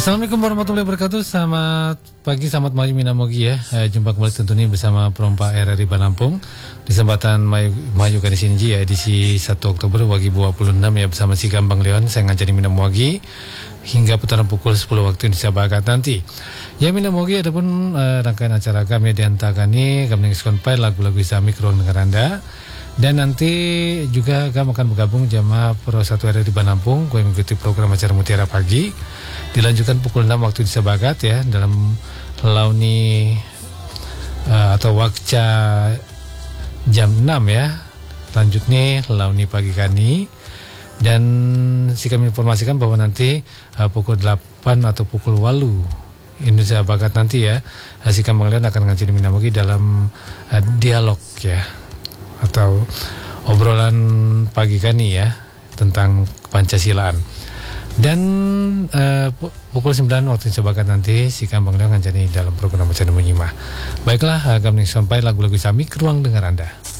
Assalamualaikum warahmatullahi wabarakatuh. Selamat pagi, selamat malam Minamogi ya. Jumpa kembali tentunya bersama Perompak RRI Balampung di kesempatan Mayu Kani Sinji ya, edisi 1 Oktober wagi 26 ya, bersama si Gambang Leon. Saya ngajari Minamogi hingga putaran pukul 10 waktu Indonesia Barat nanti. Ya Minamogi, ada pun rangkaian acara kami diantarkan kami ngeskonpai lagu-lagu Islami Kron dengan Anda. Dan nanti juga kami akan bergabung jamaah Pro 1 RRI Balampung, gue mengikuti program acara Mutiara Pagi. Dilanjutkan pukul 6 waktu Indonesia Barat ya, dalam launi atau wakca jam 6 ya. Lanjutnya launi pagi kani. Dan kami informasikan bahwa nanti pukul 8 atau pukul 8 Indonesia Barat nanti ya, si Gambang Leon akan ngajari Minamogi dalam dialog ya, atau obrolan pagi kani ya, tentang Pancasilaan. Dan pukul 9 waktu Indonesia Barat nanti si Gambang Leon ngajari dalam program Bacaan Menyimah. Baiklah, kami sampai lagu-lagu Islami ke ruang dengar Anda.